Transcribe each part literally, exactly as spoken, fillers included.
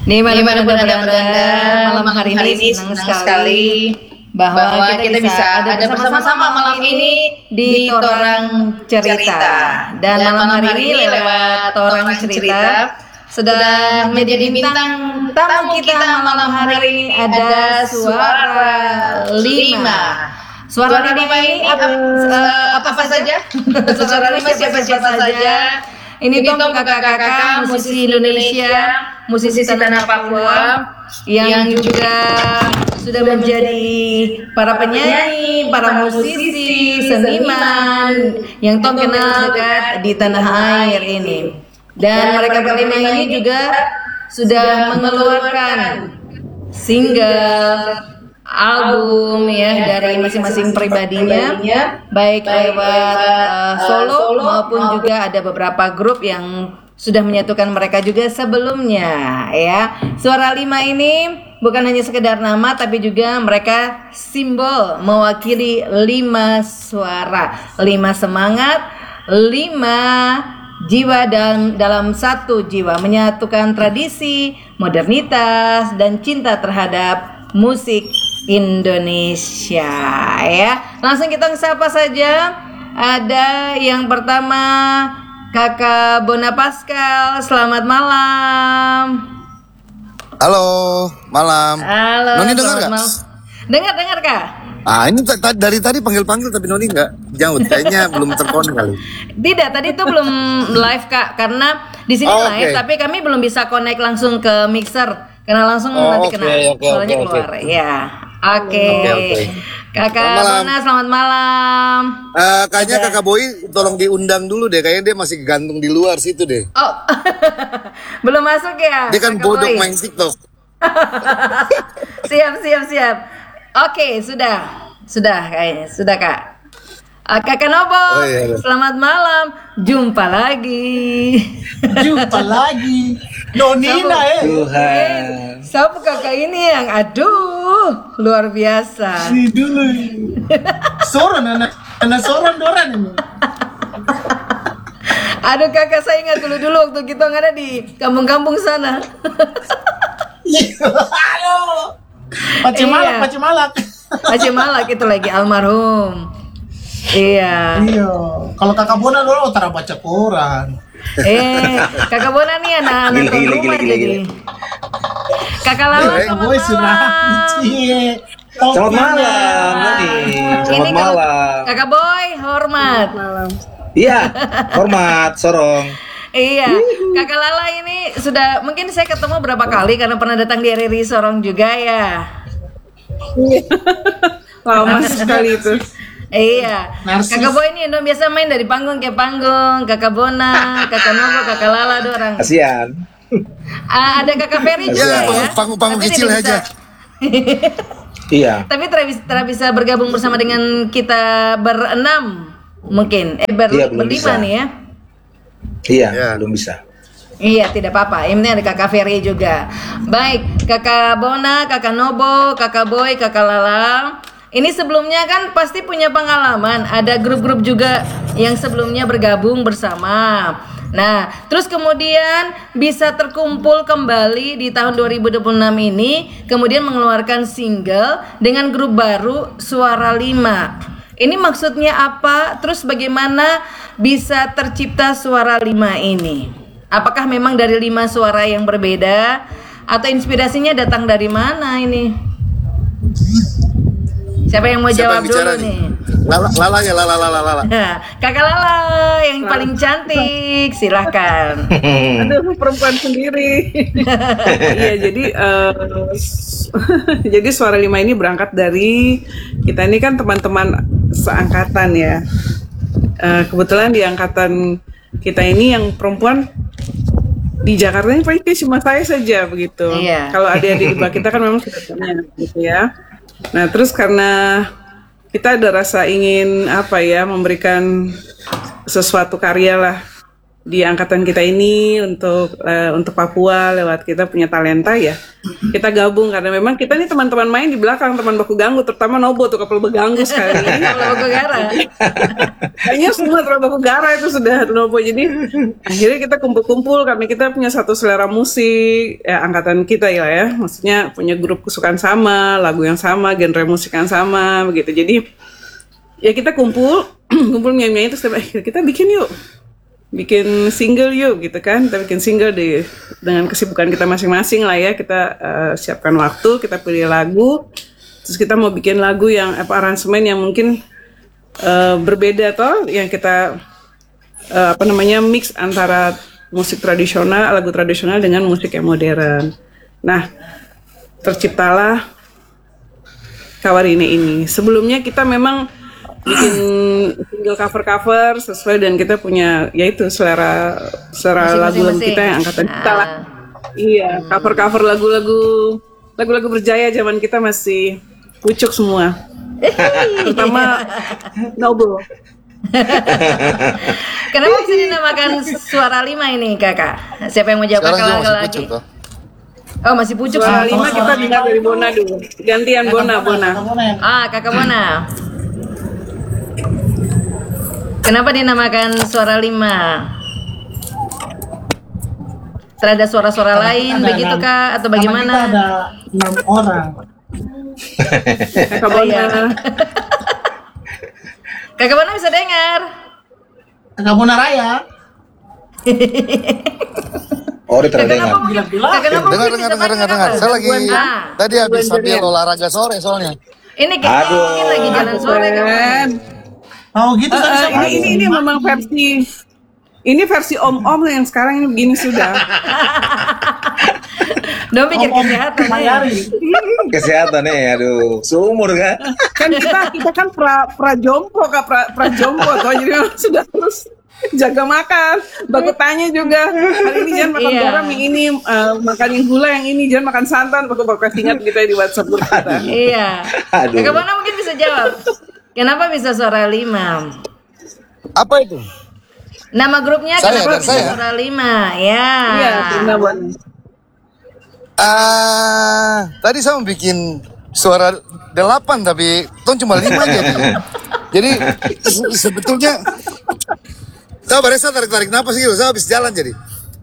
Nih mana-mana beranda malam hari ini senang sekali bahwa, bahwa kita, kita bisa ada bersama-sama malam ini di Torang Cerita. Dan malam hari ini lewat Torang Cerita sudah menjadi bintang tamu kita malam hari ini ada Suara Lima. Suara Lima ini apa, uh, apa, apa saja? Suara Lima siapa-siapa saja. Ini tuh kakak-kakak musisi Indonesia, musisi tanah Papua yang juga sudah menjadi para penyanyi, para musisi, seniman yang Tom kenal dekat di tanah air ini. Dan mereka berlima ini juga sudah mengeluarkan single, album ya dari masing-masing pribadinya, baik lewat uh, solo maupun juga ada beberapa grup yang sudah menyatukan mereka juga sebelumnya ya. Suara Lima ini bukan hanya sekedar nama tapi juga mereka simbol mewakili lima suara, lima semangat, lima jiwa dan dalam satu jiwa, menyatukan tradisi, modernitas dan cinta terhadap musik Indonesia ya. Langsung kita sapa saja. Ada yang pertama Kakak Bona Pascal. Selamat malam. Halo, malam. Halo. Noni dengar nggak? Dengar dengar Kak. Ah ini t- t- dari tadi panggil-panggil tapi Noni nggak jauh. Kayaknya belum terkonek kali. Tidak, tadi itu belum live Kak karena di sini oh, live okay. tapi kami belum bisa connect langsung ke mixer karena langsung oh, nanti okay, kena okay, soalnya okay, keluar okay. ya. Oke. Okay. Okay, okay. Kakak Bona selamat malam. Uh, kayaknya Ada. Kakak Boy tolong diundang dulu deh. Kayaknya dia masih gantung di luar situ deh. Oh, belum masuk ya? Dia kan Kakak bodok Boy. main TikTok. Siap, siap, siap. Oke, sudah. Sudah kayaknya. Sudah Kak. Uh, Kakak Nobo, oh, iya, iya. Selamat malam. Jumpa lagi. Jumpa lagi. Nonina eh. Tuhan. Siapa kakak ini yang aduh luar biasa. Si dulu. Soran anak anak soran doran ini. Aduh kakak saya ingat dulu dulu waktu kita ada di kampung-kampung sana. Aduh. Pace malak, pace malak. Pace malak itu lagi almarhum. Iya. Iya. Kalau kakak Bona dulu utara baca koran. Eh, kakak Bona nih anak-anak tuan rumah gila, jadi. Gila. Kakak Lala eh, selamat malam. Selamat malam, Nani. Selamat ini malam. Kakak Boy, hormat. Malam. Iya, hormat, sorong. Iya, kakak Lala ini sudah mungkin saya ketemu berapa kali karena pernah datang di R R I Sorong juga ya. Lama sekali itu. Iya, narsis. Kakak Boy ini dong biasa main dari panggung ke panggung. Kakak Bona, kakak Novo, kakak Lala ada orang. Kasian. Ah, ada kakak Ferry juga ya. Panggung-panggung kecil aja. Iya. Tapi tidak bisa bergabung bersama dengan kita berenam mungkin. Eh ber, iya, berlima nih ya. Iya, ya. Belum bisa. Iya, tidak apa-apa. Ini ada kakak Ferry juga. Baik, kakak Bona, kakak Nobo, kakak Boy, kakak Lala. Ini sebelumnya kan pasti punya pengalaman. Ada grup-grup juga yang sebelumnya bergabung bersama. Nah, terus kemudian bisa terkumpul kembali di tahun dua ribu dua puluh enam ini, kemudian mengeluarkan single dengan grup baru Suara Lima. Ini maksudnya apa? Terus bagaimana bisa tercipta Suara Lima ini? Apakah memang dari lima suara yang berbeda? Atau inspirasinya datang dari mana ini? Siapa yang mau Siapa jawab yang dulu nih? nih? Lala, Lala ya, Lala, Lala, Lala. Kakak Lala yang paling cantik, silahkan. Aduh, perempuan sendiri. Iya, jadi uh, jadi Suara Lima ini berangkat dari kita ini kan teman-teman seangkatan ya. Uh, kebetulan di angkatan kita ini yang perempuan di Jakarta ini paling cuma saya saja begitu. Iya. Kalau adik-adik di bawah kita kan memang sudah banyak gitu ya. Nah terus karena kita ada rasa ingin apa ya memberikan sesuatu karya lah di angkatan kita ini untuk uh, untuk Papua lewat kita punya talenta ya kita gabung karena memang kita nih teman-teman main di belakang teman baku ganggu terutama Nobo tuh kapal beganggu sekali Kalau baku gara. kayaknya semua teman baku gara itu sudah Nobo jadi akhirnya kita kumpul-kumpul karena kita punya satu selera musik ya angkatan kita ya ya maksudnya punya grup kesukaan sama lagu yang sama genre musik yang sama begitu jadi ya kita kumpul kumpul nyanyi-nyanyi terus eh, kita bikin yuk bikin single yuk gitu kan kita bikin single di dengan kesibukan kita masing-masing lah ya kita uh, siapkan waktu kita pilih lagu terus kita mau bikin lagu yang apa aransemen yang mungkin uh, berbeda toh yang kita uh, apa namanya mix antara musik tradisional lagu tradisional dengan musik yang modern. Nah terciptalah Kawarine ini. Sebelumnya kita memang bikin single cover-cover sesuai dan kita punya yaitu selera selera lagu-lagu kita yang angkatan kita lah. Iya, cover-cover lagu-lagu lagu-lagu berjaya zaman kita masih pucuk semua. Terutama Noble. Kenapa bisa dinamakan Suara Lima ini kakak? Siapa yang mau jawab Sekarang kakak juga masih lagi? pucuk toh. Oh masih pucuk. Suara sih. lima kita dengar dari Bona dulu. Gantian Bona, Bona. Ah kakak Bona. Kenapa dinamakan Suara Lima? Terada suara-suara lain Ada begitu enam- kak atau Sama bagaimana? kita ada enam orang. Kakak Bona. Kakak Bona bisa dengar? Kakak Bona Raya. Oh, dia Kakak terdengar. Napa mungkin? Bilang-bilang. Kakak Napa Dengar mungkin dengar bisa dengar dengar dengar. tanya, Saya Kak? lagi Ah, tadi habis sambil olahraga sore soalnya. ini kayaknya Aduh. mungkin lagi jalan sore kan? Ben. Oh gitu Eh, kan eh, sama. ini, ini ini memang versi ini versi om-om yang sekarang ini begini sudah. Dong pikir Om-om kesehatan ya. Mayari. Kesehatan nih, aduh, seumur kan? Kan kita kita kan pra pra jompo kak pra, pra jompo toh jadi memang sudah terus jaga makan. Baku tanya juga hari ini jangan makan Iya. garam yang ini eh, makan yang gula yang ini jangan makan santan. Baku baku kasih ingat kita di WhatsApp group kita. Iya. Aduh. Kakak Bona mungkin bisa jawab. Kenapa bisa Suara Lima? Apa itu? Nama grupnya Saya, kenapa dan bisa saya. Suara Lima? Ya. Iya, terima Bona. Ah, tadi saya mau bikin suara delapan tapi ton cuma lima aja. Nih. Jadi se- sebetulnya saya baru saya tarik-tarik napas gitu, saya habis jalan jadi.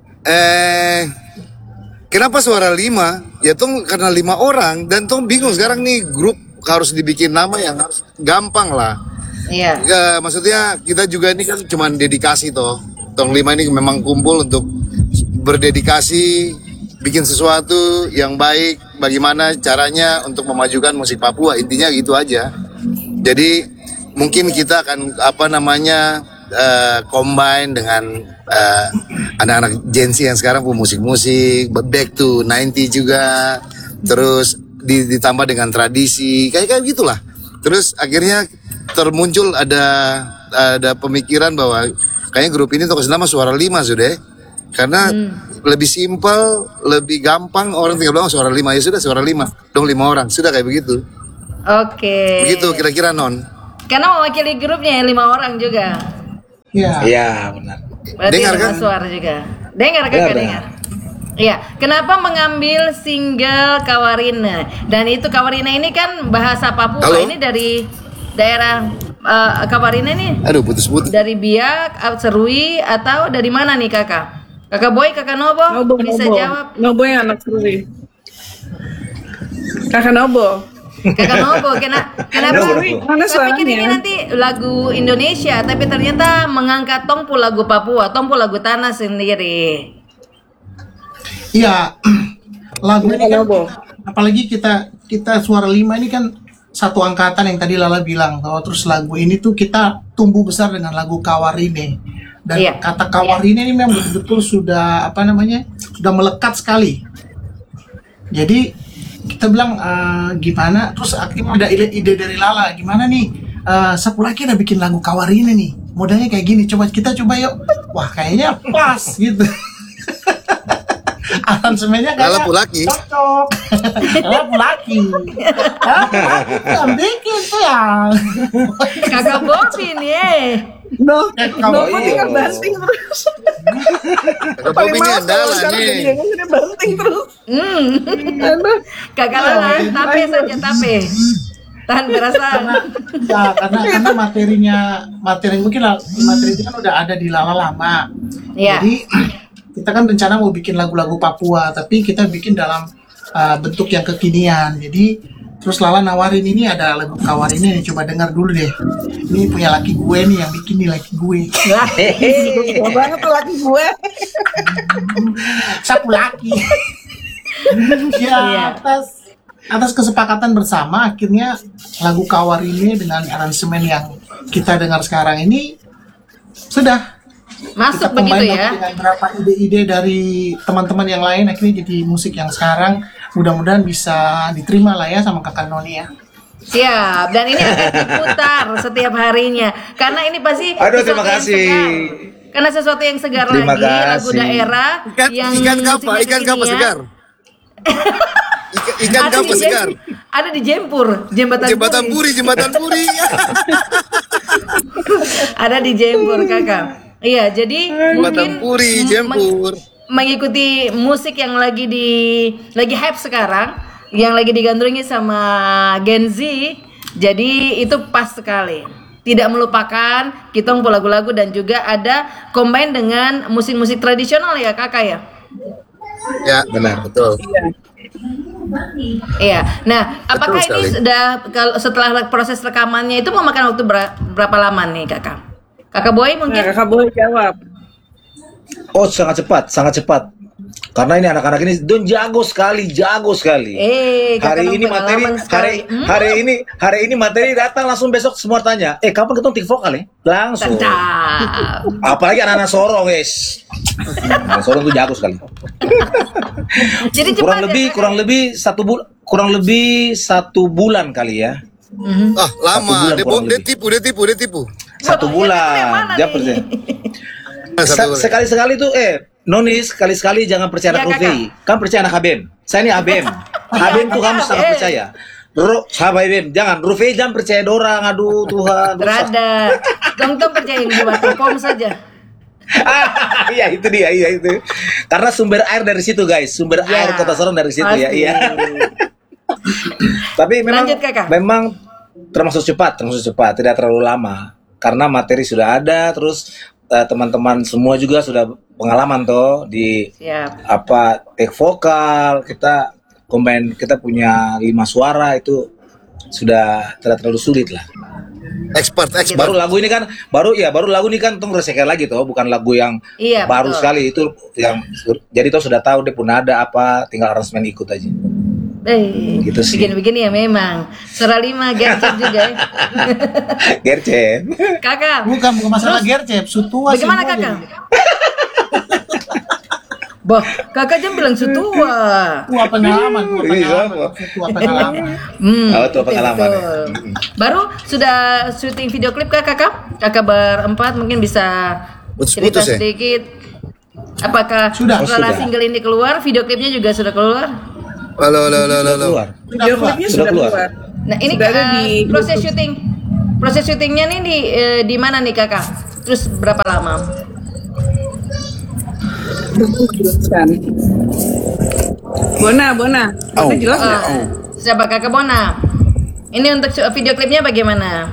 Eh, kenapa suara lima? Ya tong karena lima orang dan tong bingung sekarang nih grup harus dibikin nama yang harus gampang lah. Iya. Ya, maksudnya kita juga ini kan cuma dedikasi toh. Tong lima ini memang kumpul untuk berdedikasi bikin sesuatu yang baik, bagaimana caranya untuk memajukan musik Papua, intinya gitu aja. Jadi mungkin kita akan apa namanya eh, combine dengan eh, anak-anak Gen Z yang sekarang pun musik-musik back to nineties juga, terus di- ditambah dengan tradisi kayak kayak gitulah. Terus akhirnya termuncul ada ada pemikiran bahwa kayaknya grup ini tuh kasih nama Suara Lima sudah, karena lebih simpel, lebih gampang, orang tinggal bilang Suara Lima, ya sudah Suara Lima, dong lima orang, sudah kayak begitu. Oke. Begitu kira-kira non. Karena mewakili grupnya ya lima orang juga. Iya. Iya, benar. Berarti Dengar ada kan? suara juga. Dengar kakak Dengar, dengar. Iya. Kenapa mengambil single Kawarine? Dan itu Kawarine ini kan bahasa Papua. Halo? Ini dari daerah eh, Kawarine nih. Aduh putus-putus. Dari Biak, Serui atau dari mana nih kakak? Kakak Boy, kakak Nobo, Nobo, bisa Nobo. jawab. Nobo yang anak Suri. Kakak Nobo. Kakak Nobo, kena, kenapa? Nobo, Nobo. Mana Saya pikir ini suaranya? nanti lagu Indonesia, tapi ternyata mengangkat tongpu lagu Papua, tongpu lagu tanah sendiri. Iya. Lagu ini kan, Nobo. apalagi kita kita Suara Lima ini kan satu angkatan yang tadi Lala bilang bahwa terus lagu ini tuh kita tumbuh besar dengan lagu Kawarine. Dan Iya. kata Kawarine ini memang betul-betul sudah apa namanya? Sudah melekat sekali. Jadi kita bilang eh, gimana terus akhirnya ada ide, ide dari Lala gimana nih eh Sapulaki udah bikin lagu Kawarine nih modalnya kayak gini coba kita coba yuk wah kayaknya pas gitu aransemennya Lala kayak Pulaki. cocok Lala Pulaki Lala Pulaki yang bikin tuh ya Kakak Bobby nih. No, Eh, kamu- Nobo iya. tinggal banting terus. Kakak Paling Bobi ini males kalau andalan sekarang nih. jadi dia banting terus. Hmm. Aduh. Kakak Lala, tape saja tape. Tahan perasaan. Ya, karena karena materinya materi mungkin lah, materi itu kan udah ada di Lala lama. Iya. Jadi kita kan rencana mau bikin lagu-lagu Papua, tapi kita bikin dalam uh, bentuk yang kekinian. Jadi terus Lala nawarin ini ada lagu Kawar ini nih, coba dengar dulu deh. Ini punya laki gue nih yang bikin nih laki gue. Wah, Gua banget tuh laki gue. Sapu laki. Ya, Iya. atas atas kesepakatan bersama akhirnya lagu Kawar ini dengan aransemen yang kita dengar sekarang ini sudah masuk kita begitu combine ya. dengan beberapa ide-ide dari teman-teman yang lain, akhirnya jadi musik yang sekarang mudah-mudahan bisa diterima lah ya sama kakak Noni ya. Siap, dan ini akan diputar setiap harinya. Karena ini pasti Aduh, sesuatu terima yang kasih. segar. Karena sesuatu yang segar Terima lagi, lagu kasih. daerah Ikan, yang ikan apa? musiknya Ikan apa kekinian. segar? Ikan, ikan Ada apa di segar? Jem- Ada di Jempur, jembatan, Jembatan Puri. Puri, jembatan Puri. Ada di Jempur, kakak. Iya, jadi mungkin Jembatan Puri, m- Jempur. meng- mengikuti musik yang lagi di lagi hype sekarang, yang lagi digandrungi sama Gen Z. Jadi itu pas sekali. Tidak melupakan kitong lagu-lagu dan juga ada combine dengan musik-musik tradisional ya kakak ya. Ya, benar, betul. Iya. Nah, apakah Betul ini sekali. sudah kalau setelah proses rekamannya itu memakan waktu ber- berapa lama nih kakak? Kakak Boy Nah, mungkin? kakak boleh jawab. Oh, sangat cepat, sangat cepat. Karena ini anak-anak ini don jago sekali, jago sekali. Eh, kakak hari ini materi, pengalaman hari sekali. Hmm? hari ini, hari ini materi datang langsung besok semua tanya, eh kapan ketemu tik vokal ya? Langsung. Tetap. Apalagi anak-anak Sorong, guys. Anak Sorong tuh jago sekali. Jadi cepat kurang ya, lebih, Kak? kurang lebih satu bulan, kurang lebih satu bulan kali ya. Mhm. Ah, Satu lama. bulan Dia, kurang bo- dia lebih. tipu, dia tipu, dia tipu. Satu Bapak, yang yang bulan. mana Dia nih? percaya. Nah, satu bulan. Sekali-sekali tuh, eh, Nonis, sekali-sekali jangan percaya Ya, anak Rufai. Kan percaya anak Abem. Saya ini Abem. Abem tuh kamu sangat Abem. percaya. Ro, sahabat Abem, jangan. Rufai jangan percaya dorang. Aduh, Tuhan. rusak. Berada. Tong-tong percaya yang jiwa Telkom saja. Iya itu dia, iya itu. Karena sumber air dari situ guys, sumber Ya, air Kota Sorong dari situ ya, pasti. iya. Tapi memang, Lanjut, Kakak. memang termasuk cepat, termasuk cepat, tidak terlalu lama. Karena materi sudah ada, terus eh, teman-teman semua juga sudah pengalaman toh di Siap. apa take vokal, kita combine, kita punya lima suara itu sudah tidak terlalu sulit lah. Expert, expert. Baru lagu ini kan, baru ya baru lagu ini kan tong reseker lagi toh, bukan lagu yang Iya, baru betul. sekali itu yang jadi toh sudah tahu dia pun ada apa, tinggal aransemen ikut aja. Eh, Gitu sih. begini-begini ya memang. Serah lima gadget juga ya. Gercen. Kakak, Bukan bukan masalah gercep, sutua bagaimana semua kakak? jadi. Bah, kakak jam bilang sutua. Tua pengalaman, tua Iya, pengalaman, Pak. tua pengalaman. Hmm, Oh, tua betul, pengalaman ya. betul. Baru sudah syuting video klip kah kakak? Kakak berempat mungkin bisa cerita Putus-putus ya? sedikit. Apakah Sudah. setelah Oh, sudah. single ini keluar, video klipnya juga sudah keluar? Halo, halo, halo, halo, Sudah halo. keluar. Video klipnya Sudah sudah keluar. keluar. Nah ini Sudah ada eh, di proses YouTube. syuting, proses syutingnya nih di eh, di mana nih kakak? Terus berapa lama? Jelaskan. Bona, Bona. Bona jelas nggak? Eh, siapa kakak Bona? Ini untuk su- video klipnya bagaimana?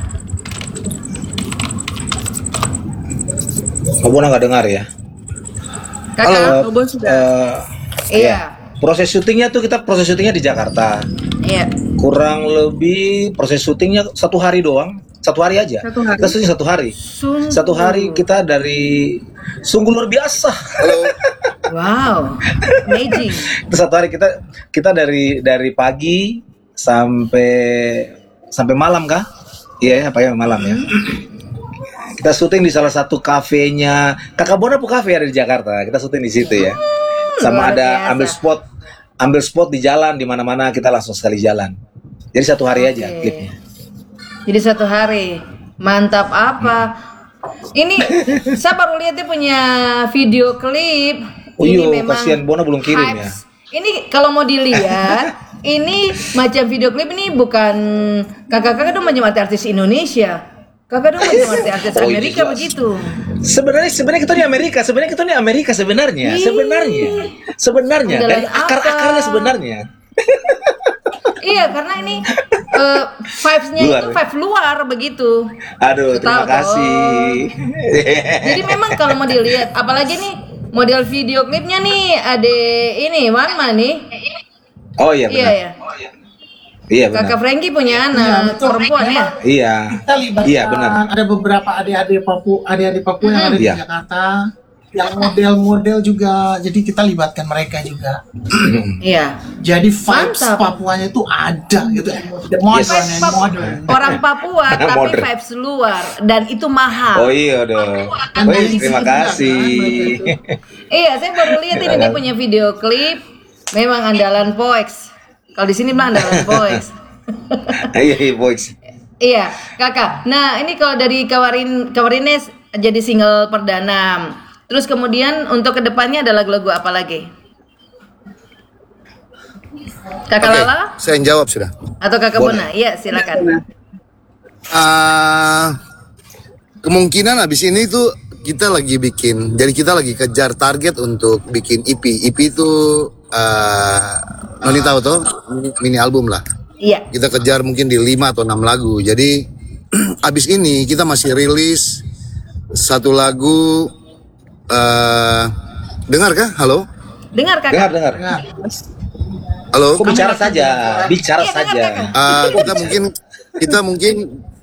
Kamu nggak dengar ya? Kakak? Oh, Bon sudah. Eh, Iya. ya. Proses syutingnya tuh kita proses syutingnya di Jakarta. Iya. Kurang lebih proses syutingnya satu hari doang, satu hari aja. Satu hari. Kita syuting satu hari. Sungguh. Satu hari kita dari sungguh luar biasa. Halo. Wow. Amazing. Itu satu hari kita kita dari dari pagi sampai sampai malam kah? Iya, apa ya malam ya. Kita syuting di salah satu kafenya Kakak Bona pu kafe ada di Jakarta. Kita syuting di situ ya. Sama luar ada biasa. ambil spot ambil spot di jalan di mana-mana kita langsung sekali jalan. Jadi satu hari aja Oke. klipnya. Jadi satu hari. Mantap apa? Ini saya baru lihat dia punya video klip. Oh Ini iya, memang kasihan Bona belum kirim ya. hypes. Ini kalau mau dilihat, ini macam video klip ini bukan kakak-kakak dong macam artis Indonesia. Kakak dong macam artis-artis Oh, iya, Amerika jelas. begitu. Sebenarnya sebenarnya kita di Amerika, sebenarnya kita di Amerika sebenarnya, Ih. sebenarnya, sebenarnya Jalan dari akar-akarnya apa? sebenarnya. Iya, karena ini eh, vibes-nya Luar. itu vibe luar begitu. Aduh, terima Tahu, kasih. Jadi memang kalau mau dilihat, apalagi nih model video klipnya nih, ada ini Wanma nih. Oh iya Iya benar. ya. Iya benar. Kakak Frankie punya anak betul. perempuan ya. Iya. Kita libatkan Iya benar. ada beberapa adik-adik Papua, adik-adik Papua yang ada di Iya. Jakarta, yang model-model juga. Jadi kita libatkan mereka juga. Iya. Jadi vibes Mantap. Papuanya itu ada gitu. Modern, Vibes Pap- modern. orang Papua tapi Modern. vibes luar dan itu mahal. Oh iya dong. Kan Wih, dari terima situ juga, kasih. kan, Iya, saya baru lihat ini dia punya video klip. Memang andalan Poex. Kalau di sini bilang andalan Poex. Iya, iya, boys. Iya, kakak. Nah, ini kalau dari Kawarin Kawarines jadi single perdana. Terus kemudian untuk kedepannya ada lagu-lagu apa lagi? Kakak Oke, Lala saya yang jawab sudah. atau kakak Boleh. Bona? Iya, silakan. Ah, kemungkinan habis ini tuh kita lagi bikin, jadi kita lagi kejar target untuk bikin E P. E P itu ah, Noni tahu tuh mini album lah. Iya. Kita kejar mungkin di lima atau enam lagu. Jadi abis ini kita masih rilis satu lagu. eh dengar kah? Halo? Dengar kakak. Dengar, dengar. Nah, Halo? Kok bicara saja, bicara Iya, dengar, saja. kakak. Ah, kita mungkin kita mungkin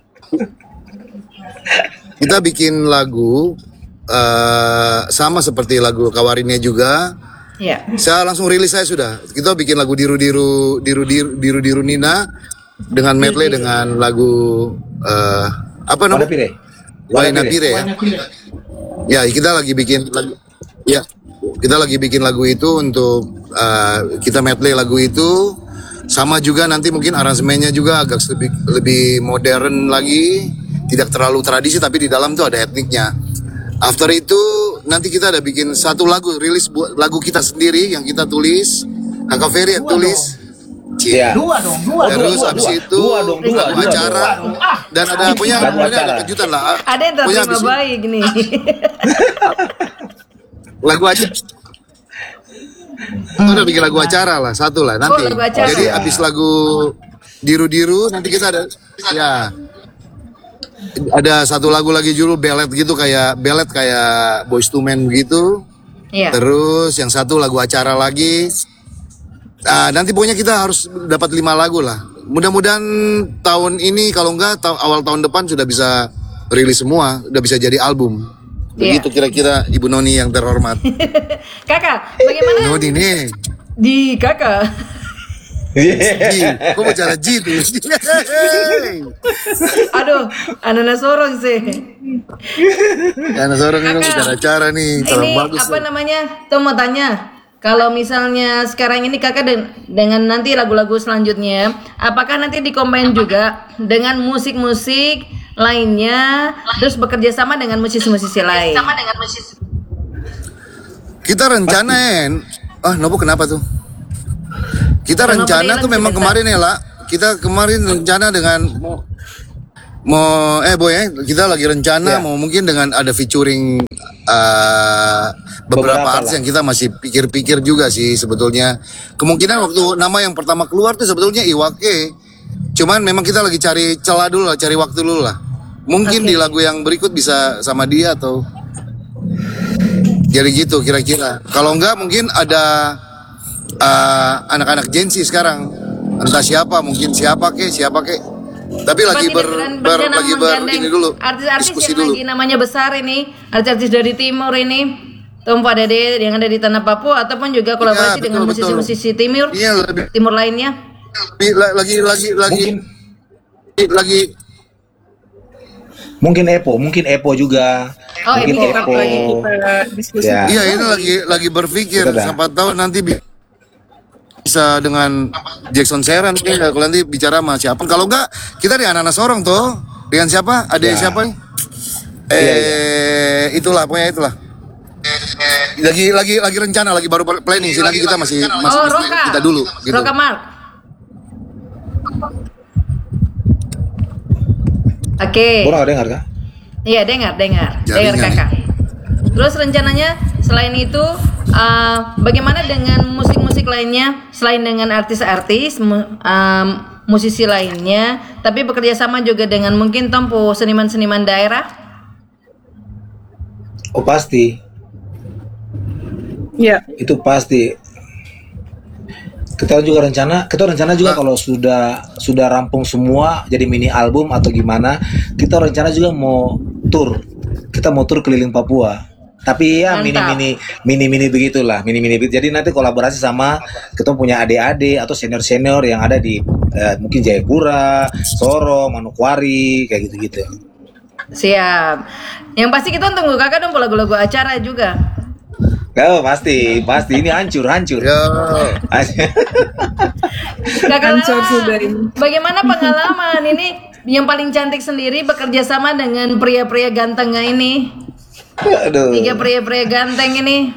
kita bikin lagu eh sama seperti lagu Kawarinnya juga. Iya. Saya langsung rilis saya sudah. Kita bikin lagu diru diru diru diru diru, diru Nina dengan medley dengan lagu eh apa Wadah namanya? pire. Waina Pire ya. banyak pilih. Ya kita lagi bikin lagu. Ya kita lagi bikin lagu itu untuk eh, kita medley lagu itu. Sama juga nanti mungkin aransemennya juga agak lebih lebih modern lagi, tidak terlalu tradisi tapi di dalam tuh ada etniknya. After itu nanti kita ada bikin satu lagu rilis buat lagu kita sendiri yang kita tulis, Kakak Ferry yang Dua tulis. Cie. Iya. Dua dong, dua. Oh, dua, Terus dua, abis dua. itu Dua dong, dua, lagu dua acara dong. Ah, dan ada punya Lagu punya ada acara. kejutan lah. Ada yang Punya terterima abis- baik nih. lagu acara. Kita udah bikin lagu acara lah satu lah nanti. Oh, lagu acara. Jadi abis lagu diru diru nanti kita ada ya ada satu lagu lagi judul belet gitu kayak belet kayak Boyz two Men gitu. Iya. Terus yang satu lagu acara lagi. Ah, nanti pokoknya kita harus dapat lima lagu lah. Mudah-mudahan tahun ini kalau enggak ta- awal tahun depan sudah bisa rilis semua, udah bisa jadi album. Begitu Iya. kira-kira Ibu Noni yang terhormat. Kakak, bagaimana Noni nih. di kakak? Ji, kok bicara Ji tuh? Aduh, ananas sorong sih. Karena seorang ini Kakak, bicara acara nih, cara Ini bagus. apa tuh. namanya? Tuh mau tanya. Kalau misalnya sekarang ini kakak den- dengan nanti lagu-lagu selanjutnya, apakah nanti dikombin juga dengan musik-musik lainnya, terus bekerja sama dengan musisi-musisi lain? Kita rencana en, ah Nobu kenapa tuh? Kita Karena rencana Nobu tuh hilang memang sebentar. kemarin ya lah. Kita kemarin rencana dengan mau, mau eh boy eh kita lagi rencana Iya. mau mungkin dengan ada featuring eh, beberapa, Beberapa artis lah. yang kita masih pikir-pikir juga sih sebetulnya. Kemungkinan waktu nama yang pertama keluar tuh sebetulnya Iwake. Cuman memang kita lagi cari celah dulu lah, cari waktu dulu lah. Mungkin di lagu yang berikut bisa sama dia atau jadi gitu kira-kira. Kalau enggak mungkin ada uh, anak-anak Gen Z sekarang. Entah siapa, mungkin siapa ke, siapa ke. Tapi lagi Berarti ber, beneran ber berencana lagi ber menggandeng ini dulu. artis-artis Diskusi yang dulu. lagi namanya besar ini, artis-artis dari timur ini, Tompo Dede yang ada di tanah Papua ataupun juga kolaborasi Iya, dengan betul, betul. musisi-musisi timur, Iya, lebih, timur lainnya. lebih- lagi lagi lagi Mungkin lagi mungkin Epo, mungkin Epo juga. Oh, mungkin Epo. Epo. lagi kita diskusi. Ya. iya ini lagi lagi berpikir Kita dah. siapa tahu nanti bi- bisa dengan Jackson Seran nih kalau nanti bicara sama siapa. Kalau enggak kita di anak-anak sorong tuh dengan siapa? Ada Ya. siapa nih? Eh Iya, itulah pokoknya itulah. Lagi lagi lagi rencana lagi baru planning sih nanti kita masih masih Oh, Roka. kita dulu gitu. Roka Mark. Oke. Bona nggak dengar kah? Iya, dengar, dengar, dengar Jaringan. kakak. Terus rencananya selain itu, uh, bagaimana dengan musik-musik lainnya selain dengan artis-artis, mu- um, musisi lainnya, tapi bekerja sama juga dengan mungkin Tompo seniman-seniman daerah? Oh pasti, Ya, itu pasti. Kita juga rencana, kita rencana juga kalau sudah sudah rampung semua jadi mini album atau gimana, kita rencana juga mau tour. Kita mau tour keliling Papua. Tapi ya mini Mantap. mini mini mini begitulah, mini mini. Jadi nanti kolaborasi sama kita punya adik-adik atau senior senior yang ada di eh, mungkin Jayapura, Sorong, Manokwari, kayak gitu-gitu. Siap. Yang pasti kita tunggu kakak dong lagu-lagu acara juga. Oh pasti, pasti ini hancur, hancur. Yo. Kakak Hancur Lala, sudah ini. bagaimana pengalaman ini yang paling cantik sendiri bekerja sama dengan pria-pria gantengnya ini? Aduh. Tiga pria-pria ganteng ini.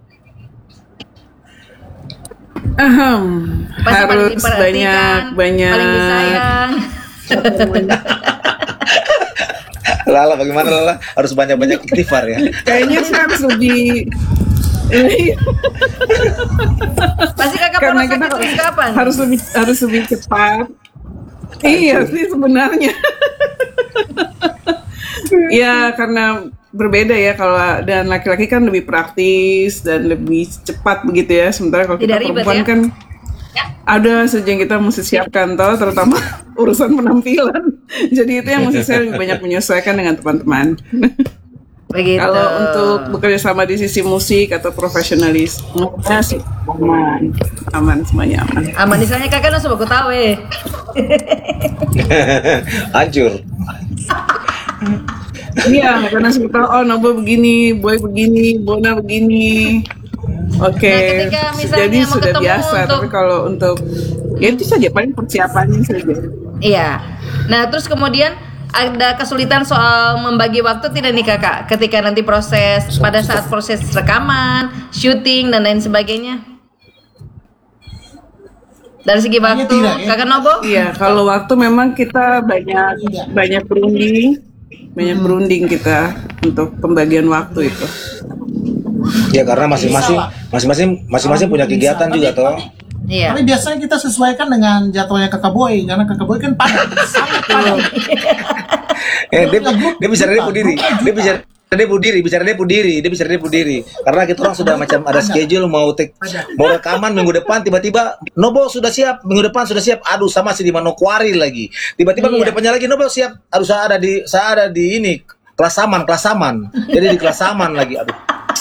ahem, Pasti paling harus diperhatikan, banyak banyak. paling disayang. Lala bagaimana Lala? Harus banyak-banyak istighfar ya. Kayaknya sih harus lebih. Pasti kakak Karena pernah kita sakit terus kapan? harus lebih harus lebih cepat. Iya sih sebenarnya. Ya karena berbeda ya kalau dan laki-laki kan lebih praktis dan lebih cepat begitu ya. Sementara kalau kita Tidak ribet perempuan ya? kan ada saja yang kita mesti siapkan toh, terutama urusan penampilan. Jadi itu yang mesti saya lebih banyak menyesuaikan dengan teman-teman. Begitu. Kalau untuk bekerja sama di sisi musik atau profesionalisme sih aman, aman semuanya aman. Aman misalnya kakak langsung aku tahu eh. Hancur. Iya, karena saya tahu oh Nobo begini, Boy begini, Bona begini. Oke, Nah, ketika misalnya jadi mau sudah ketemu biasa. untuk- Tapi kalau untuk ya itu saja paling persiapannya saja. Iya. Nah terus kemudian ada kesulitan soal membagi waktu tidak nih kakak? Ketika nanti proses pada saat proses rekaman, syuting dan lain sebagainya. Dari segi Kayaknya waktu, tidak, ya. kakak Nobo? Iya, kalau waktu memang kita banyak banyak berunding, banyak berunding kita untuk pembagian waktu itu. Ya karena masing-masing masing-masing masing-masing punya kegiatan juga toh. Iya. Tapi biasanya kita sesuaikan dengan jadwalnya Kakak Boy karena Kakak Boy kan padat, sangat padat. Eh dia, dia bisa repu diri. Dia bisa repu diri, bisa repu diri, dia bisa repu diri. Karena kita orang sudah macam ada schedule mau take, mau rekaman minggu depan tiba-tiba Nobo sudah siap, minggu depan sudah siap. Aduh sama si di Manokwari lagi. Tiba-tiba minggu Iya. depannya lagi Nobo siap. Aduh saya ada di saya ada di ini kelas saman, kelas saman. Jadi di kelas saman lagi. Aduh.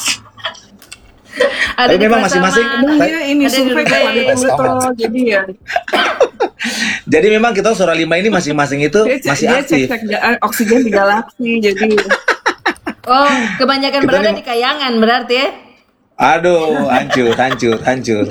Ada Tapi di memang kelas masing-masing- sama. Nah, ya ini Ada di survei Rubei. kepada Pluto, jadi ya Jadi memang kita Suara Lima ini masing-masing itu dia, cek- masih dia aktif. cek-cek ga- oksigen di galaksi, jadi Oh, kebanyakan Kita berada nih- di Kayangan berarti ya? Aduh, hancur, hancur, hancur.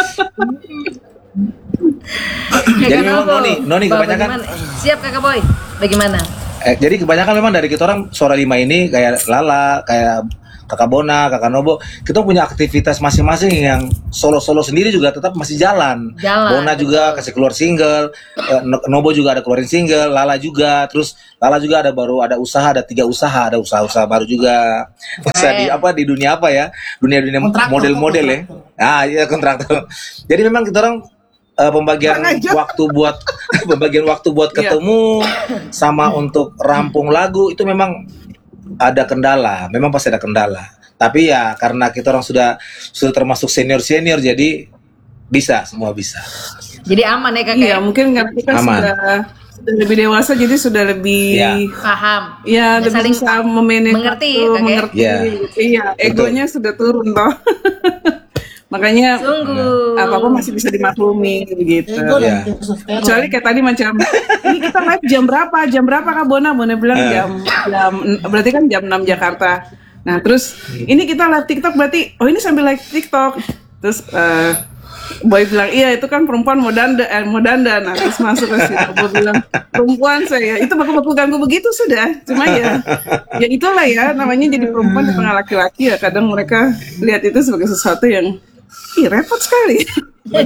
Jadi Kakak memang Nobo, Noni, Noni Bah, kebanyakan bagaimana? Siap kakak Boy. Bagaimana? Eh, jadi kebanyakan memang dari kita orang Suara Lima ini kayak Lala, kayak Kakak Bona, Kakak Nobo, kita punya aktivitas masing-masing yang solo-solo sendiri juga tetap masih jalan. Jalan, Bona juga kasih keluar single, eh, No- Nobo juga ada keluarin single, Lala juga, terus Lala juga ada baru ada usaha, ada tiga usaha, ada usaha-usaha baru juga. Usaha di apa di dunia apa ya? Dunia-dunia Kontraktor, model-model ya. Ah iya kontraktor. Jadi memang kita orang eh, pembagian Bang aja. waktu buat pembagian waktu buat Iya. ketemu sama untuk rampung lagu itu memang ada kendala, memang pasti ada kendala. Tapi ya karena kita orang sudah sudah termasuk senior senior jadi bisa semua bisa. Jadi aman ya kakak? iya mungkin karena kita Aman. sudah, sudah lebih dewasa, jadi sudah lebih Iya. Paham. ya Dan lebih saling bisa memanage mengerti, waktu, kakak. mengerti. Iya. Iya, egonya sudah turun toh. Makanya Sungguh. apa-apa masih bisa dimaklumi begitu. Ego Iya. dan testosteron. Kecuali kayak tadi macam ini kita live jam berapa? Jam berapa Kak Bona? Bona bilang Eh. jam jam berarti kan jam enam Jakarta. Nah, terus ini kita live TikTok berarti oh ini sambil live TikTok. Terus eh Boy bilang iya itu kan perempuan mau dandan, eh, mau dandan. Nah, terus masuk ke situ. Boy bilang perempuan saya itu baku-baku ganggu begitu sudah. Cuma ya ya itulah ya namanya jadi perempuan di tengah laki-laki ya. Kadang mereka lihat itu sebagai sesuatu yang ih repot sekali.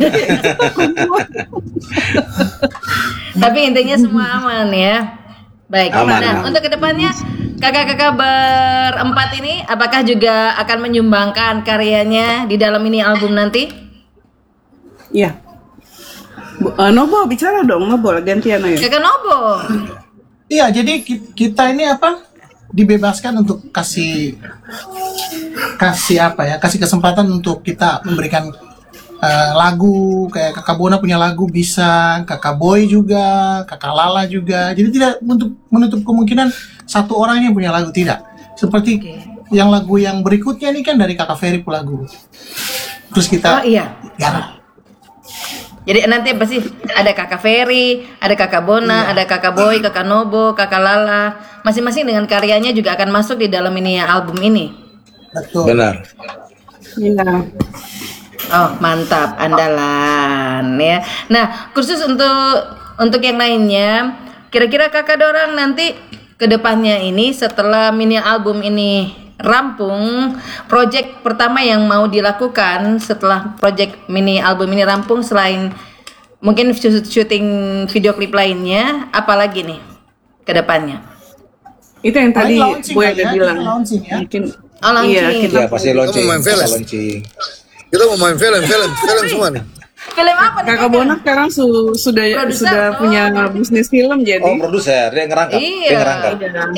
Tapi intinya semua aman ya. Baik. Aman, Nah, aman. untuk kedepannya kakak-kakak berempat ini apakah juga akan menyumbangkan karyanya di dalam ini album nanti? Iya. Bu- eh, Nobo bicara dong, Nobo gantian aja. Kakak Nobo. Iya, jadi ki- kita ini apa dibebaskan untuk kasih kasih apa ya, kasih kesempatan untuk kita memberikan eh, lagu kayak Kakak Bona punya lagu bisa, Kakak Boy juga, Kakak Lala juga. Jadi tidak untuk menutup kemungkinan satu orang yang punya lagu tidak. Seperti yang lagu yang berikutnya ini kan dari Kakak Ferry pun lagu. Terus Oh kita iya. ya, Jadi nanti pasti ada kakak Ferry, ada kakak Bona, ada kakak Boy, kakak Nobo, kakak Lala. Masing-masing dengan karyanya juga akan masuk di dalam ini ya, album ini. betul. Benar. Iya. Oh mantap, andalan ya. Nah khusus untuk untuk yang lainnya, kira-kira kakak dorang nanti kedepannya ini setelah mini album ini rampung, project pertama yang mau dilakukan setelah project mini album ini rampung selain mungkin syuting video klip lainnya, apalagi nih kedepannya? Itu yang tadi Paling launching Boy kali ada ya, bilang. kita launching ya. Mungkin Oh, launching. iya, kita Iya pasti launching. main film. Kita launching. Kita mau main film, film, film semua nih. Film apa nih? Kakak Bona sekarang su- sudah Produser. sudah Oh. punya bisnis film jadi. Oh produser, dia ngerangkap. Iya. Dia ngerangkap.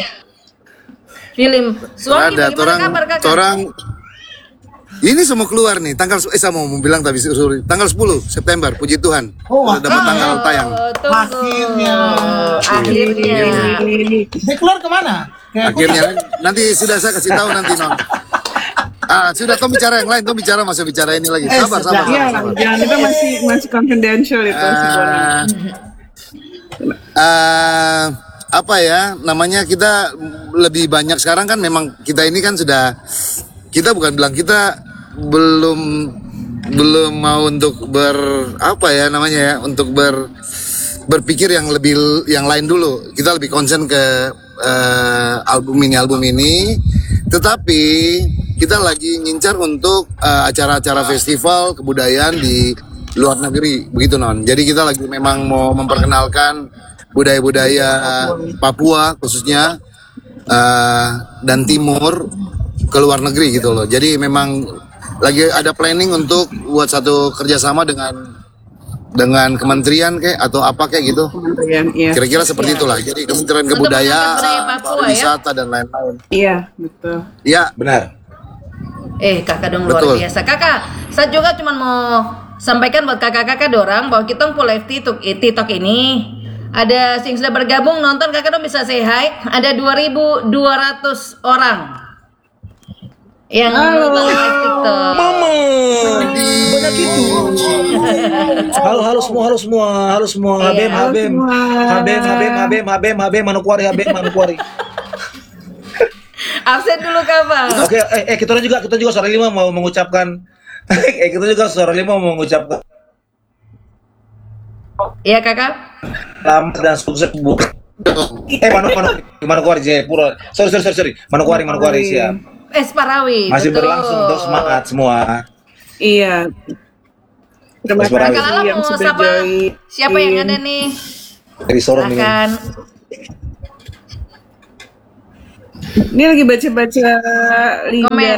Film. Suami Ada bagaimana orang, kabar kakak? orang ini semua keluar nih tanggal eh saya mau bilang tapi sorry tanggal sepuluh September puji Tuhan Oh, udah dapat tanggal tayang. Oh, tunggu. Akhirnya. Akhirnya. Dia keluar kemana? Kayak Akhirnya nanti sudah saya kasih tahu nanti non. Ah sudah Tom bicara yang lain, Tom bicara masih bicara ini lagi. Sabar sabar. Iya, sabar, sabar. jangan kita masih masih confidential itu si Bona. Ah, ah, apa ya namanya kita lebih banyak sekarang kan memang kita ini kan sudah kita bukan bilang kita belum belum mau untuk ber apa ya namanya ya untuk ber berpikir yang lebih yang lain dulu. Kita lebih concern ke eh, album ini album ini, tetapi kita lagi ngincar untuk eh, acara-acara festival kebudayaan di luar negeri begitu non. Jadi kita lagi memang mau memperkenalkan budaya-budaya Papua khususnya eh, dan Timur ke luar negeri gitu loh. Jadi memang lagi ada planning untuk buat satu kerjasama dengan dengan kementerian kayak atau apa kayak gitu. Kementerian, iya. Kira-kira seperti itulah. Jadi Kementerian Untuk mengangkat Kebudayaan, budaya Papua, ya? pariwisata dan lain-lain. Iya, betul. Ya, Benar. Eh kakak dong luar Betul. biasa. Kakak, saya juga cuma mau sampaikan buat kakak-kakak dorang bahwa kita mau live TikTok, eh, TikTok ini ada yang sudah bergabung nonton, kakak dong bisa say hi. Ada dua ribu dua ratus orang yang nonton live TikTok. Halo halo semua halo semua halo semua Iya, Habem halo Habem semua. Habem Habem Habem Habem Habem Manokwari Habem Manokwari. Absen dulu kakak. Oke, eh, eh kita juga kita juga suara lima mau mengucapkan eh kita juga suara lima mau mengucapkan Iya kakak. selamat dan sukses bu. Eh Mano Mano Manokwari Jayapura. Sorry sorry sorry sorry. Manokwari Manokwari siap. Eh Sparawi. Masih betul. berlangsung terus semangat semua. Iya. Terima Mas Barawi. Kakak kasih Lala yang mau sudah siapa? join. Siapa yang ada nih? Dari Sorong ini. Silakan. Ini lagi baca-baca Linda. Komen.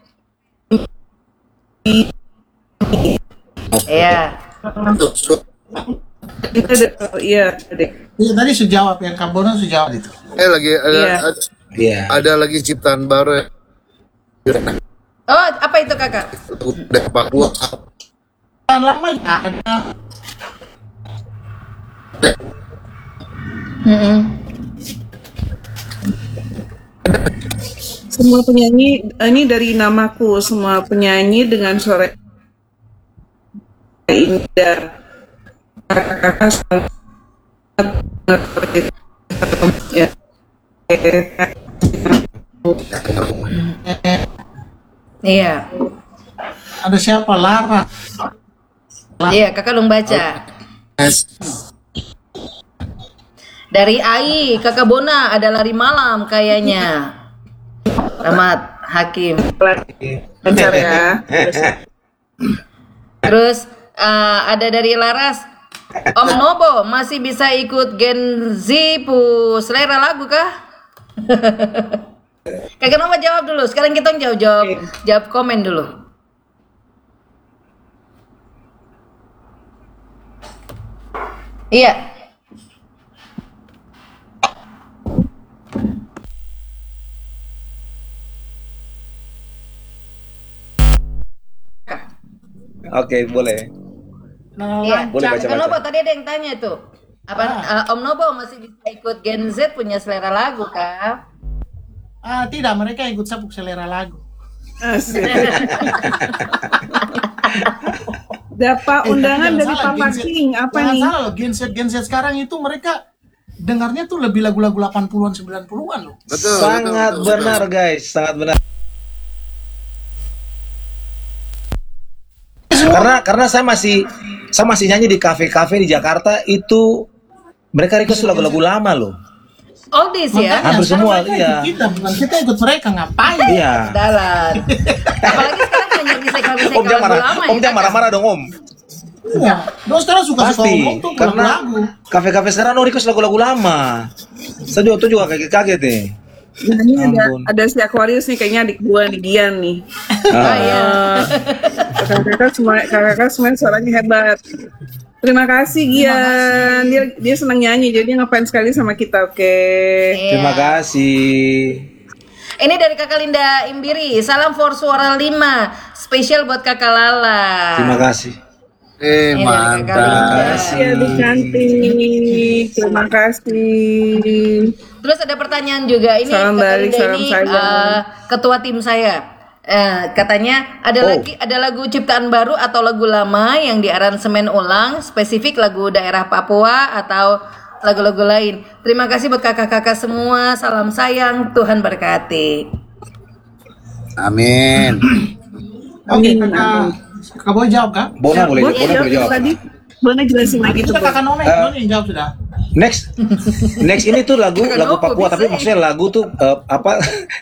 Iya. Kita ada, oh, iya, deh. Iya, tadi sudah jawab yang Kabona sudah jawab itu. eh lagi ada Iya. ada, Iya. ada lagi ciptaan baru ya. Oh apa itu kakak? Dari Papua. Tahun lama ya ada. Mm-mm. Semua penyanyi, ini dari namaku, semua penyanyi dengan suara indah. Kakak-kakak sangat ya. Iya. Ada siapa? Lara. Iya kakak dong baca. Yes. Dari Ai, kakak Bona ada lari malam kayaknya. Rahmat Hakim. Lancar ya. Terus eh, ada dari Laras, Om Nobo masih bisa ikut Gen Z pu selera lagu kah? Kakak Nova jawab dulu. Sekarang kita jawab jawab jawab komen dulu. Iya. Oke, boleh. Nah, Iya. Boleh Kakak baca-baca. Nobo tadi ada yang tanya tuh. Apa eh, Om Nobo masih bisa ikut Gen Z punya selera lagu kah? ah, tidak, mereka ikut sapuk selera lagu. Asik. Dapat undangan Eh, dari jangan salah, Papa Gen Z- King apa jangan nih? salah loh, Gen Z Gen Z sekarang itu mereka dengarnya tuh lebih lagu-lagu delapan puluhan sembilan puluhan loh. Betul. Sangat betul, betul, benar betul. guys, sangat benar. Karena karena saya masih saya masih nyanyi di kafe-kafe di Jakarta itu mereka request lagu-lagu lama loh. Oldies ya. Hampir sekarang semua, mereka iya. ikut kita, bukan kita ikut mereka, ngapain? Iya. Dalan. Apalagi sekarang hanya recycle-recycle Om jangan lagu marah, lama Om ya. jangan Kakak? marah-marah dong Om. Iya. Dong sekarang suka-suka Pasti, ngomong tuh karena lagu. kafe-kafe sekarang no request lagu-lagu lama. Saya juga tuh juga kaget-kaget nih. Nah, ini ada, Ampun. ada si Aquarius nih, kayaknya adik gua nih, Gian nih. Oh iya. Kakak-kakak semua, kakak-kakak semua suaranya hebat. Terima kasih Gian, dia dia senang nyanyi, jadi dia ngefans sekali sama kita, oke. Iya. Terima kasih. Ini dari Kakak Linda Imbiri. Salam for suara lima. Spesial buat Kakak Lala. Terima kasih. Eh, Ini dari Kakak mantap. Linda. Kasih adik cantik, terima kasih. Terus ada pertanyaan juga. Ini Salam Kakak balik, Linda salam ini sayang. eh, ketua tim saya. Eh, katanya ada Oh. lagi ada lagu ciptaan baru atau lagu lama yang diaransemen ulang, spesifik lagu daerah Papua atau lagu-lagu lain. Terima kasih buat kakak-kakak semua. Salam sayang, Tuhan berkati. Amin. Oke, kakak, kakak boleh jawab kan? Bona boleh, Boleh Bona jawab boleh jawab. tadi, boleh jelasin lagi tuh. Kita Bo. kakak Nona, Nona yang jawab sudah. Next, next ini tuh lagu Kakak lagu Nopo Papua, bisa tapi ya. maksudnya lagu tuh eh, apa?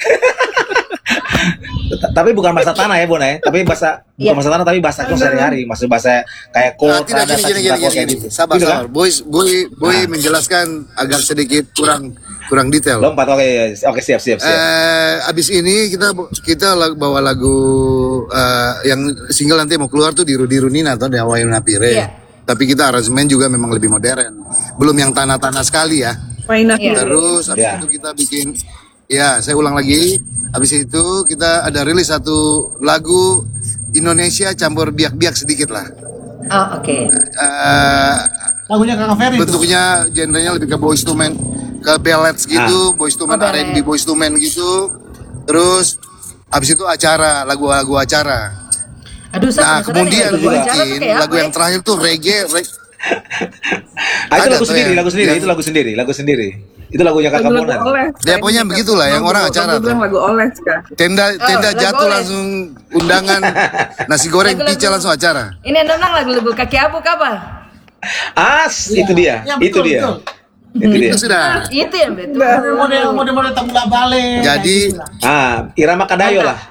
T- tapi bukan bahasa tanah ya, Bona ya. Tapi bahasa bukan Iya. bahasa tanah, tapi bahasa aku sehari-hari. Maksud bahasa kayak Nah, kota, tidak ada gini gini gini, kayak gini. gitu. Sabar Gitu kan? sabar. Boy boy boy menjelaskan agar sedikit kurang kurang detail. Lompat, oke, oke siap siap siap. Eh, abis ini kita kita lag- bawa lagu eh, yang single nanti mau keluar tuh Diru Diru Nina atau Dewa Napire. Iya. Tapi kita aransemen juga memang lebih modern. Belum yang tanah-tanah sekali ya. Mainah Iya. Terus habis Ya. itu kita bikin, ya saya ulang lagi. Habis itu kita ada rilis satu lagu Indonesia campur biak-biak sedikit lah. Oh, oke. Eh, Lagunya kakak Ferry tuh. bentuknya genrenya lebih ke boys to men, ke ballads gitu, boys to men, Oh, R and B ballad. boys to men gitu. Terus habis itu acara, lagu-lagu acara. Aduh, saya Nah, penasaran kemudian ya, lagu bikin acara tuh kayak lagu apa yang ya? terakhir tuh reggae, reg- Ah, itu ada lagu tuh sendiri, yang- lagu sendiri, yang- itu lagu sendiri, lagu sendiri. Itu lagunya kakak Lagu-lagu Bona. oles. Ya, pokoknya begitulah, yang orang acara Kamu bilang tuh. lagu oles kah? tenda tenda lagu jatuh oleh. langsung undangan nasi goreng Lagu-lagu- pica langsung acara. Ini yang nonton lagu-lagu kaki abu apa? As, itu dia, Ya, itu betul, dia, betul. itu dia. Itu sudah. Itu yang betul. Model model model tabula bale. Jadi Ah, Irama Kadayo lah.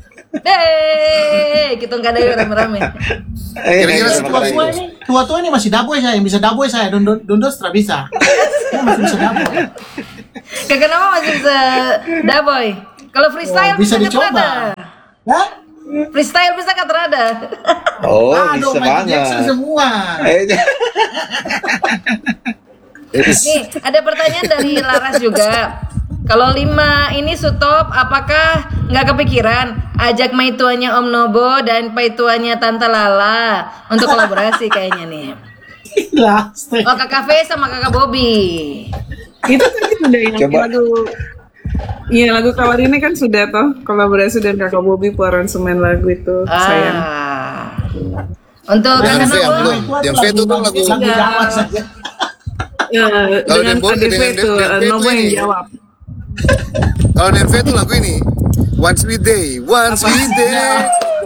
Hei, kita nggak ada rame-rame. Eh, Kira-kira Irama Tua-tua Kadayo. ini, tua-tua ini masih daboy saya, yang bisa daboy saya, don don dondos tidak bisa. Saya masih bisa daboy. Kakak nama masih bisa daboy. Kalau freestyle Oh, bisa bisa dicoba. terada. Hah? Freestyle bisa kan terada. Oh, Aduh, bisa Michael Jackson banget. semua. Eh, Nih, ada pertanyaan dari Laras juga. Kalau lima ini stop, apakah nggak kepikiran ajak maituannya Om Nobo dan paituannya Tante Lala untuk kolaborasi kayaknya nih? Lah, stay. Oh, Kakak V sama Kakak Bobby. Itu tadi sudah yang Coba. lagu. Iya, lagu Kawar ini kan sudah toh kolaborasi dan kakak Bobby aransemen lagu itu sayang. Ah. Untuk Yang Kakak V yang Nobo, belum. Yang V itu tuh lagu lagu Jawa saja. Ya, Kalau dengan Dembo- A D V dengan itu Dem- Dem- Nobo itu yang ini. jawab. kalau N V itu lagu ini. One sweet day, one sweet day.